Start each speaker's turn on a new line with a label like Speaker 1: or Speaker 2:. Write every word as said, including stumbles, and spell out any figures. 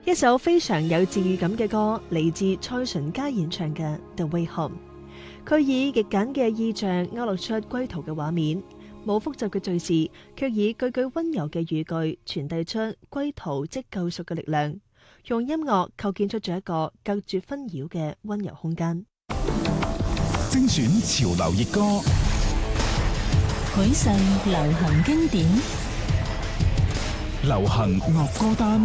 Speaker 1: 一首非常有治愈感嘅歌，嚟自蔡淳佳演唱嘅《The Way Home》。佢以極簡嘅意象勾勒出歸途嘅畫面，冇複雜嘅敘事，卻以句句溫柔嘅語句傳遞出歸途即救贖嘅力量，用音樂構建出咗一個隔絕紛擾嘅溫柔空間。
Speaker 2: 精選潮流熱歌，
Speaker 3: 許世流行經典，
Speaker 2: 流行樂歌單。